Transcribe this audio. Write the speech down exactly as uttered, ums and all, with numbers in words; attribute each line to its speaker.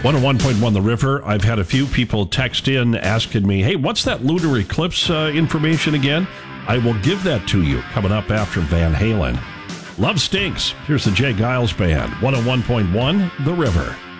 Speaker 1: one oh one point one The River. I've had a few people text in asking me, hey, what's that lunar eclipse uh, information again? I will give that to you coming up after Van Halen. Love Stinks. Here's the Jay Giles Band. one oh one point one The River.